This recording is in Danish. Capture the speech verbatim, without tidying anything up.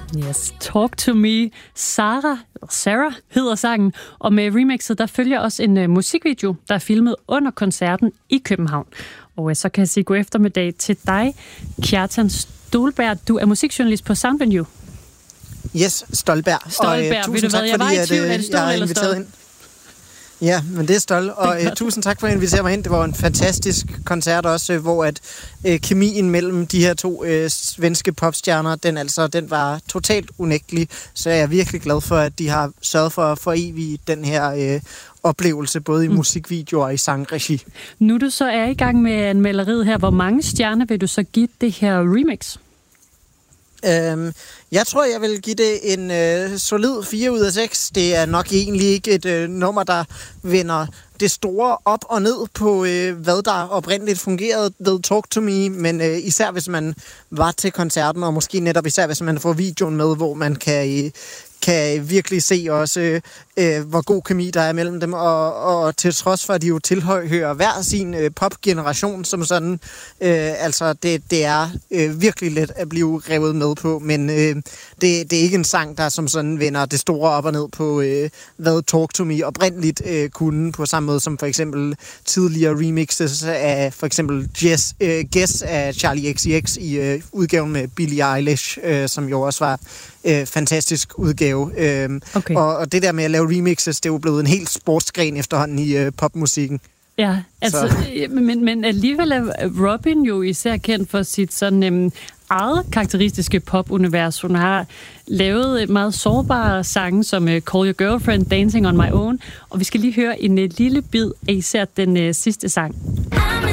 Yes, Talk to Me. Sarah, Sarah hedder sangen, og med remixet, der følger også en uh, musikvideo, der er filmet under koncerten i København. Og uh, så kan jeg sige god eftermiddag til dig, Kjartan Stolberg. Du er musikjournalist på Soundvenue. Yes, Stolberg. Stolberg, og, uh, ved du hvad, jeg var i tvivl, er det Stol eller Stol? Ja, men det er Stol, og uh, tusind tak for at invitere mig ind. Det var en fantastisk koncert også, uh, hvor at uh, kemien mellem de her to uh, svenske popstjerner, den altså, den var totalt unægtelig. Så jeg er virkelig glad for, at de har sørget for at forevige den her uh, oplevelse, både i mm. musikvideoer og i sangregi. Nu du så er i gang med anmelderiet her, hvor mange stjerner vil du så give det her remix? Øhm, jeg tror, jeg vil give det en øh, solid fire ud af seks. Det er nok egentlig ikke et øh, nummer, der vender det store op og ned på, øh, hvad der oprindeligt fungerede ved Talk to Me, men øh, især hvis man var til koncerten, og måske netop især hvis man får videoen med, hvor man kan... Øh, kan virkelig se også, øh, hvor god kemi der er mellem dem, og, og til trods for, at de jo tilhører hver sin øh, popgeneration som sådan, øh, altså det, det er øh, virkelig let at blive revet med på, men øh, det, det er ikke en sang, der som sådan vender det store op og ned på, øh, hvad Talk to Me oprindeligt øh, kunne, på samme måde som for eksempel tidligere remixes af for eksempel Jess, øh, Guess af Charlie X C X i øh, udgaven med Billie Eilish, øh, som jo også var øh, fantastisk udgave. Øhm, okay. og, og det der med at lave remixes, det er jo blevet en helt sportsgren efterhånden i øh, popmusikken. Ja, altså, men, men alligevel er Robyn jo især kendt for sit sådan øhm, eget karakteristiske popunivers. Hun har lavet meget sårbare sange som uh, Call Your Girlfriend, Dancing on My Own, og vi skal lige høre en uh, lille bid af især den uh, sidste sang.